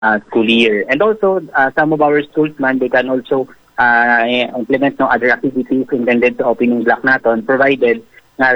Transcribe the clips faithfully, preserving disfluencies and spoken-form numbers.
uh, school year. And also, uh, some of our schools man, they can also uh, implement no other activities intended sa opening block naton, provided na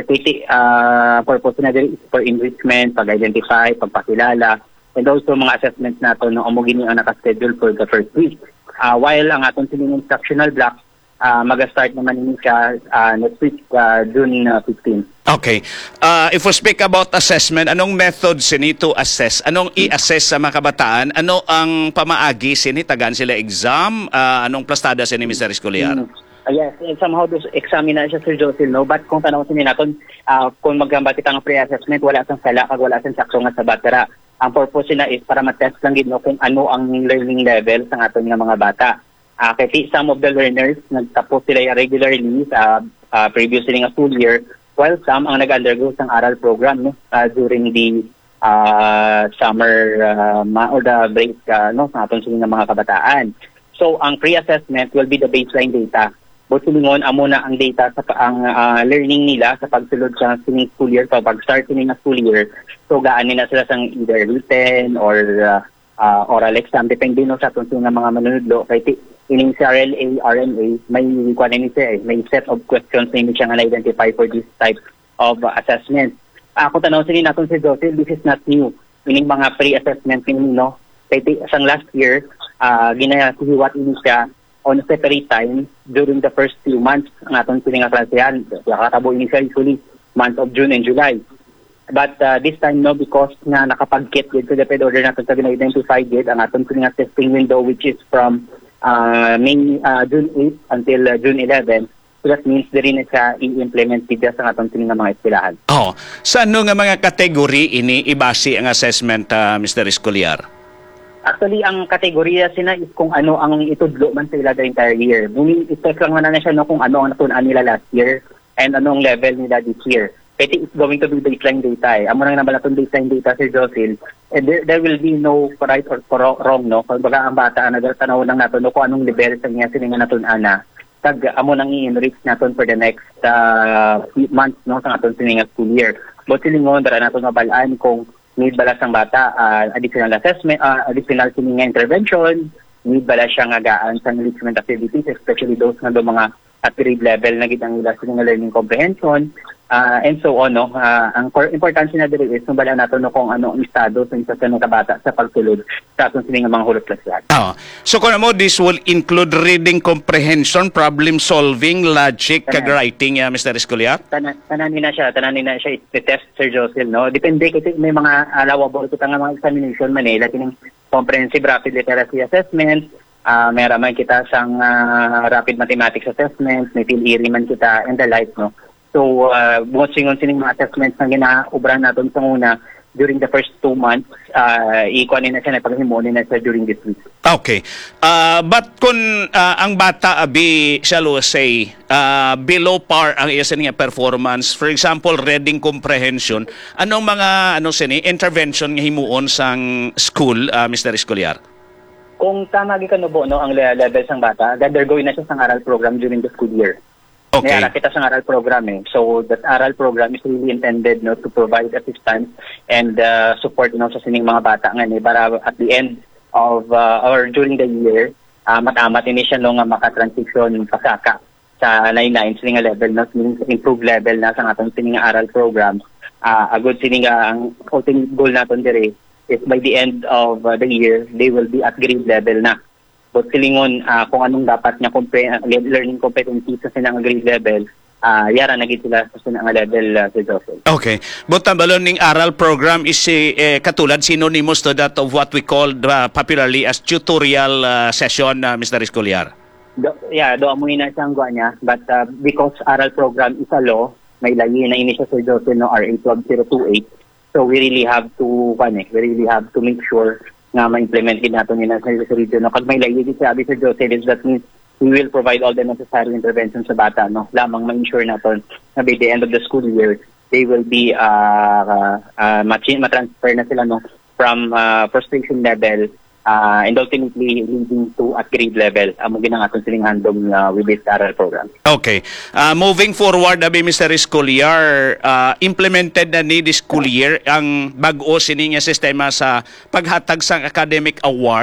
uh, purpose na diri for enrichment, pag-identify, pagpakilala, and also mga assessments nato no umugin ang naka-schedule for the first week. Uh, while ang atong sining instructional block, uh, mag-start naman ini siya uh, next week, uh, June fifteenth. Okay. Uh, if we speak about assessment, anong methods sini to assess? Anong i-assess sa mga kabataan? Ano ang pamaagi sini? Tagan sila exam? Uh, anong plastada sini, Mister Escoliar? Mm. Uh, yes, and somehow dos examine na siya Sir Josil, no? But kung tanong sini naton, uh, kung magambati kita ng pre-assessment, wala sang sala kag wala sang sakso nga sa batera. Ang purpose nila is para ma-test lang gid no kung ano ang learning level sa aton nga mga bata. Uh, kasi some of the learners nagtapos sila regularly sa uh, previous nga school year, while some ang nag-undergo sang aral program no uh, during the uh, summer uh, or the break uh, no sa aton nga mga kabataan. So ang pre-assessment will be the baseline data. But silingon amo na ang data sa ang uh, learning nila sa pagsulod sa sining school year, so pag-start sining na school year. So gaan nila sila sang either written or uh, uh, oral exam, depende no sa atong nga mga manunodlo. Kay ining C R L A, R M A, may kuan ni siya, may set of questions na siya nga na-identify for this type of uh, assessment. Uh, kung tanaw sinin natin si Josil, this is not new. Ining mga pre-assessment ni no. Kay sang last year, uh, ginasihiwat ini siya on a separate time during the first few months ang atong sining nga klasehan. Nakatabo ini siya usually month of June and July. But uh, this time no, because nga nakapag-get with the P E D order natin sa gina-identify gid ang atong sining nga testing window, which is from uh, May, uh, June eighth until uh, June eleventh. So that means diri na siya i-implement dito sa atong sining nga mga eskwelahan. Oh, sa ano nga mga kategory ini ibase ang assessment, uh, Mister Escoliar? Actually, ang kategorya sina is kung ano ang itudlo man sa ila the entire year. Meaning, i-check lang na na siya no, kung ano ang natunan nila last year and anong level nila this year. Kasi it's going to be baseline data eh. Amo nang naman itong baseline data si Josil. And there, there will be no right or wrong, no? Kung baga ang bata, nagtanaw lang natin no, kung anong level sa niya sininga natunan na. Tag, amo nang i-enrich natin for the next uh, months, no, sa aton sininga school year. But silingon, dara natin mabalaan kung need bala sang bata uh, additional assessment, uh, additional sininga intervention, need bala siya nga gaan sa enrichment activities, especially those nga do mga at grade level na gitang nila sininga learning comprehension, uh, and so on. No? Uh, ang importansya na dito is nabala nato no kung ano ang estado sa isa sa mga bata sa pagsulod sa atong sininga mga hulot klasyan. Oh. So kung mo, this will include reading comprehension, problem solving, logic, kag writing, uh, Mister Escoliar? Tanan, tanan na siya, tanan na siya i-test, Sir Josil, no? Depende kasi may mga allowable ito nga mga examination man eh, laking comprehensive rapid literacy assessment, uh, may raman kita sang uh, rapid mathematics assessment, may PhilErie man kita, and the like, no? So, uh, buong singon sining mga assessments na ginaubran natin sa una, during the first two months, uh, ikuanin na siya, napaghimunin na siya during this week. Okay. Uh, but kung uh, ang bata, abi, shall we say, uh, below par ang iya sininga performance, for example, reading comprehension, anong mga ano sini, intervention nga himuon sang school, uh, Mister Escoliar? Kung tama gikanubo no, ang level sang bata, undergoing na siya sang aral program during the school year. Okay. Kaya kita sa aral program eh. So that aral program is really intended no to provide assistance and uh, support no sa sining mga bata nga ni para at the end of uh, or during the year uh, matamat ini siya no nga maka-transition pasaka sa nine-nine sining level no sining improve level na sa atong sining aral program. Uh, a good sining ang ultimate goal naton dire is by the end of uh, the year they will be at grade level na. But silingon uh, kung anong dapat niya compre- uh, learning competencies sa sinang grade level, uh, yara naging sila sa sinang level uh, sa Josil. Okay. But ang balon ning aral program is eh, katulad synonymous to that of what we call uh, popularly as tutorial uh, session, uh, Mister Escoliar. Do, yeah, do amoy na siyang gwa niya. But uh, because aral program is a law, may layi na ini siya sa Josil no R A twelve oh twenty-eight. So we really have to, ano, we really have to make sure nga ma-implement din natin yun sa region. No? Pag may layo din sabi sa Josil, that means we will provide all the necessary interventions sa bata. No? Lamang ma-ensure natin na by the end of the school year, they will be uh, uh, uh, matransfer na sila no? from uh, frustration level uh, and ultimately leading to at grade level amo ginang aton sining handom uh, with this aral program. Okay. Uh, moving forward, abi Mister Escoliar, uh, implemented na ni this school year ang bag-o sini nga sistema sa paghatag sang academic award